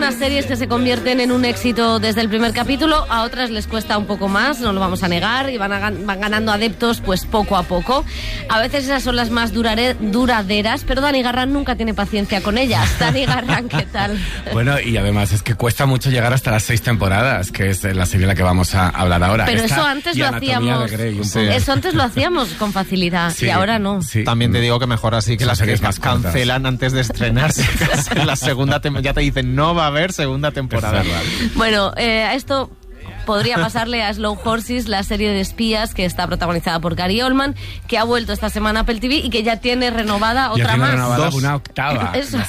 algunas series que se convierten en un éxito desde el primer capítulo, a otras les cuesta un poco más, no lo vamos a negar, y van ganando adeptos pues poco a poco. A veces esas son las más duraderas, pero Dani Garrán nunca tiene paciencia con ellas. Dani Garrán, ¿qué tal? Bueno, y además es que cuesta mucho llegar hasta las 6 temporadas, que es la serie de la que vamos a hablar ahora. Pero eso antes lo hacíamos. Eso antes lo hacíamos con facilidad, sí, y ahora no. Sí. También te digo que mejor así que las series más cancelan antes de estrenarse. La segunda ya te dicen no va a haber segunda temporada. Bueno, esto podría pasarle a Slow Horses, la serie de espías que está protagonizada por Gary Oldman, que ha vuelto esta semana a Apple TV y que ya tiene renovada otra más. Una octava. Eso.